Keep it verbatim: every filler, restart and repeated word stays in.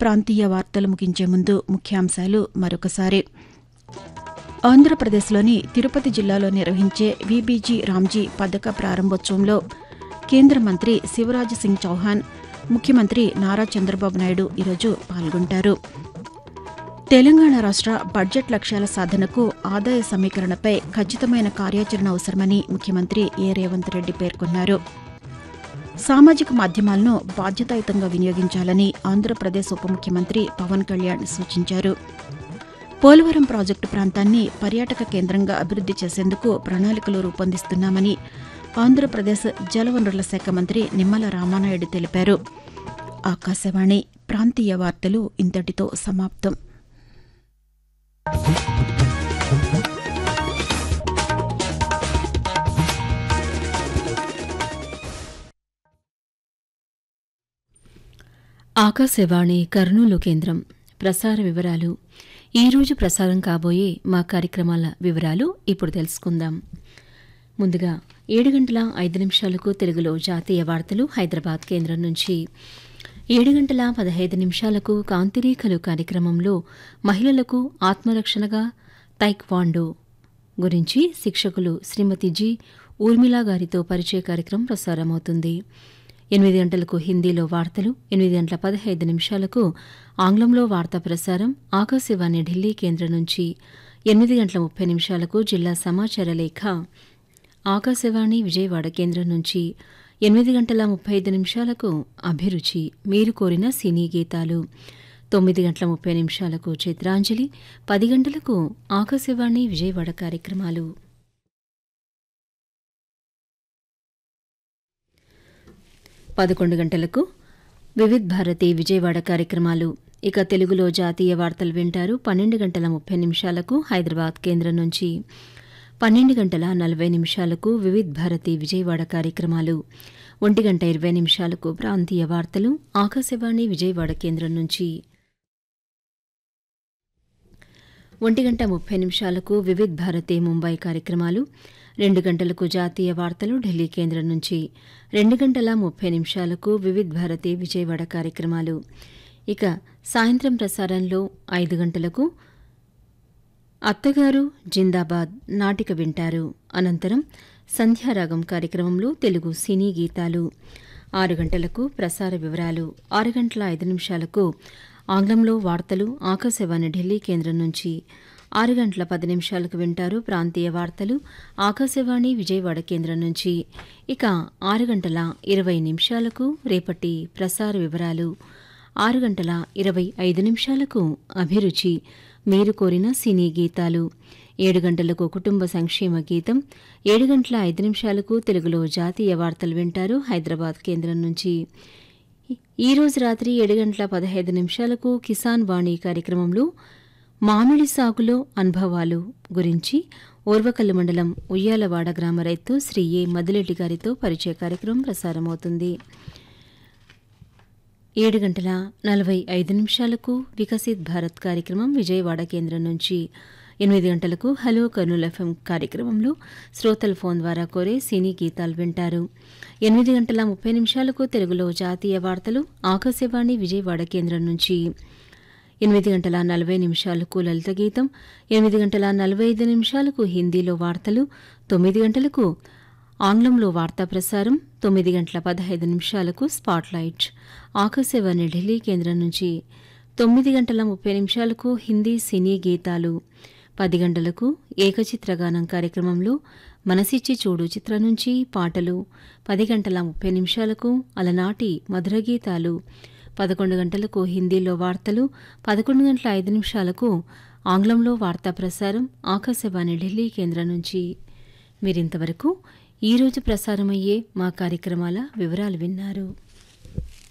ప్రాంతీయ వార్తలు ముగించే ముందు ముఖ్యాంశాలు మరొకసారి. ఆంధ్రప్రదేశ్లోని తిరుపతి జిల్లాలో నిర్వహించే వీబీజీ రామ్జీ పథక ప్రారంభోత్సవంలో కేంద్ర మంత్రి శివరాజ్ సింగ్ చౌహాన్, ముఖ్యమంత్రి నారా చంద్రబాబు నాయుడు ఈరోజు పాల్గొంటారు. తెలంగాణ రాష్ట బడ్జెట్ లక్ష్యాల సాధనకు ఆదాయ సమీకరణపై ఖచ్చితమైన కార్యాచరణ అవసరమని ముఖ్యమంత్రి ఏ రేవంత్ రెడ్డి పేర్కొన్నారు. సామాజిక మాధ్యమాలను బాధ్యతాయుతంగా వినియోగించాలని ఆంధ్రప్రదేశ్ ఉప ముఖ్యమంత్రి పవన్ కళ్యాణ్ సూచించారు. పోలవరం ప్రాజెక్టు ప్రాంతాన్ని పర్యాటక కేంద్రంగా అభివృద్ది చేసేందుకు ప్రణాళికలు రూపొందిస్తున్నామని ఆంధ్రప్రదేశ్ జలవనరుల శాఖ మంత్రి నిమ్మల రామానాయుడు తెలిపారు. ఆకాశవాణి ప్రాంతీయ వార్తలు ఇంతటితో సమాప్తం. ఆకాశవాణి కర్నూలు కేంద్రం. ప్రసార వివరాలు. ఈరోజు ప్రసారం కాబోయే మా కార్యక్రమాల వివరాలు ఇప్పుడు తెలుసుకుందాం. ముందుగా ఏడు గంటల ఐదు నిమిషాలకు తెలుగులో జాతీయ వార్తలు హైదరాబాద్ కేంద్రం నుంచి, ఏడు గంటల పదహైదు నిమిషాలకు కాంతిరేఖలు కార్యక్రమంలో మహిళలకు ఆత్మరక్షణగా తైక్వాండో గురించి శిక్షకులు శ్రీమతి జి ఊర్మిళా గారితో పరిచయ కార్యక్రమం ప్రసారమవుతుంది. ఎనిమిది గంటలకు హిందీలో వార్తలు, ఎనిమిది గంటల పదహైదు నిమిషాలకు ఆంగ్లంలో వార్తా ప్రసారం ఆకాశవాణి ఢిల్లీ కేంద్రం నుంచి, ఎనిమిది గంటల ముప్పై నిమిషాలకు జిల్లా సమాచార లేఖ ఆకాశవాణి విజయవాడ కేంద్రం నుంచి, ఎనిమిది గంటల ముప్పై ఐదు నిమిషాలకు అభిరుచి మీరు కోరిన సినీ గీతాలు, తొమ్మిది గంటల ముప్పై నిమిషాలకు చిత్రాంజలి, పది గంటలకు ఆకాశవాణి విజయవాడ కార్యక్రమాలు. పదకొండు గంటలకు వివిధ్ భారతి విజయవాడ కార్యక్రమాలు. ఇక తెలుగులో జాతీయ వార్తలు వింటారు. పన్నెండు గంటల ముప్పై నిమిషాలకు హైదరాబాద్ కేంద్రం నుంచి, పన్నెండు గంటల నలభై నిమిషాలకు వివిధ్ భారతి విజయవాడ కార్యక్రమాలు, ఒంటి గంట ఇరవై నిమిషాలకు ప్రాంతీయ వార్తలు ఆకాశవాణి విజయవాడ కేంద్రం నుంచి, ఒంటి గంట ముప్పై నిమిషాలకు వివిధ్ భారతి ముంబై కార్యక్రమాలు, రెండు గంటలకు జాతీయ వార్తలు ఢిల్లీ కేంద్రం నుంచి, రెండు గంటల ముప్పై నిమిషాలకు వివిధ్ భారతి విజయవాడ కార్యక్రమాలు. ఇక సాయంత్రం ప్రసారంలో ఐదు గంటలకు అత్తగారు జిందాబాద్ నాటిక వింటారు. అనంతరం సంధ్యారాగం కార్యక్రమంలో తెలుగు సినీ గీతాలు. ఆరు గంటలకు ప్రసార వివరాలు, ఆరు గంటల ఐదు నిమిషాలకు ఆంగ్లంలో వార్తలు ఆకాశవాణి ఢిల్లీ కేంద్రం నుంచి, ఆరు గంటల పది నిమిషాలకు వింటారు ప్రాంతీయ వార్తలు ఆకాశవాణి విజయవాడ కేంద్రం నుంచి. ఇక ఆరు గంటల ఇరవై నిమిషాలకు రేపటి ప్రసార వివరాలు, ఆరు గంటల ఇరవై ఐదు నిమిషాలకు అభిరుచి మీరు కోరిన సినీ గీతాలు, ఏడు గంటలకు కుటుంబ సంక్షేమ గీతం, ఏడు గంటల ఐదు నిమిషాలకు తెలుగులో జాతీయ వార్తలు వింటారు హైదరాబాద్ కేంద్రం నుంచి. ఈరోజు రాత్రి ఏడు గంటల పదహైదు నిమిషాలకు కిసాన్ వాణి కార్యక్రమంలో మామిడి సాగులో అనుభవాలు గురించి ఓర్వకల్లు మండలం ఉయ్యాలవాడ గ్రామ రైతు శ్రీ ఏ మదిలెడ్డి గారితో పరిచయ కార్యక్రమం ప్రసారమవుతుంది. ఏడు గంటల నలభై ఐదు నిమిషాలకు వికసిత్ భారత్ కార్యక్రమం విజయవాడ కేంద్రం నుంచి, ఎనిమిది గంటలకు హలో కర్నూలు ఎఫ్ఎం కార్యక్రమంలో శ్రోతల ఫోన్ ద్వారా కోరే సినీ గీతాలు వింటారు. ఎనిమిది గంటల ముప్పై నిమిషాలకు తెలుగులో జాతీయ వార్తలు ఆకాశవాణి విజయవాడ కేంద్రం నుంచి, ఎనిమిది గంటల నలభై నిమిషాలకు లలిత గీతం, ఎనిమిది గంటల నలభై ఐదు నిమిషాలకు హిందీలో వార్తలు, తొమ్మిది గంటలకు ఆంగ్లంలో వార్తా ప్రసారం, తొమ్మిది గంటల పదహైదు నిమిషాలకు స్పాట్లైట్ ఆకాశవాణి ఢిల్లీ కేంద్రం నుంచి, తొమ్మిది గంటల ముప్పై నిమిషాలకు హిందీ సినీ గీతాలు, పది గంటలకు ఏకచిత్రగానం కార్యక్రమంలో మనసిచ్చి చూడు చిత్రం నుంచి పాటలు, పది గంటల ముప్పై నిమిషాలకు అలనాటి మధుర గీతాలు, పదకొండు గంటలకు హిందీలో వార్తలు, పదకొండు గంటల ఐదు నిమిషాలకు ఆంగ్లంలో వార్తా ప్రసారం ఆకాశవాణి ఢిల్లీ కేంద్రం నుంచి. మీరింతవరకు ఈరోజు ప్రసారమయ్యే మా కార్యక్రమాల వివరాలు విన్నారు.